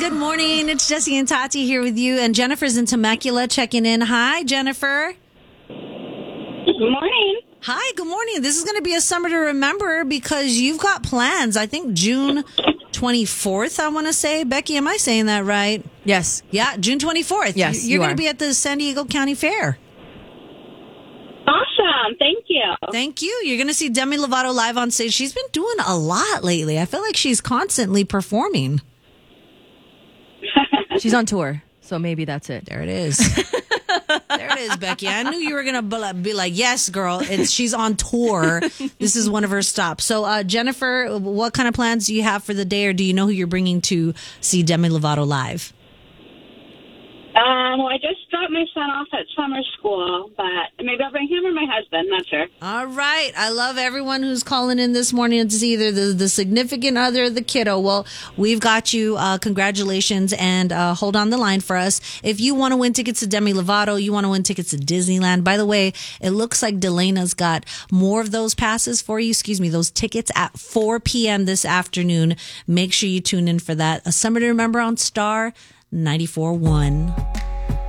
Good morning. It's Jesse and Tati here with you, and Jennifer's in Temecula checking in. Hi, Jennifer. Good morning. Hi, good morning. This is going to be a summer to remember because you've got plans. I think June 24th, I want to say. Becky, am I saying that right? Yes. Yeah, June 24th. Yes, You're going to be at the San Diego County Fair. Awesome. Thank you. Thank you. You're going to see Demi Lovato live on stage. She's been doing a lot lately. I feel like she's constantly performing. She's on tour, so maybe that's it. There it is. There it is, Becky. I knew you were going to be like, yes, girl, she's on tour. This is one of her stops. So, Jennifer, what kind of plans do you have for the day, or do you know who you're bringing to see Demi Lovato live? Well, I just dropped my son off at summer school, but maybe I'll bring him or my husband. Not sure. All right. I love everyone who's calling in this morning. It's either the significant other or the kiddo. Well, we've got you. Congratulations, and hold on the line for us. If you want to win tickets to Demi Lovato, you want to win tickets to Disneyland. By the way, it looks like Delena's got more of those passes for you. Those tickets at 4 p.m. this afternoon. Make sure you tune in for that. A summer to remember on Star 94.1.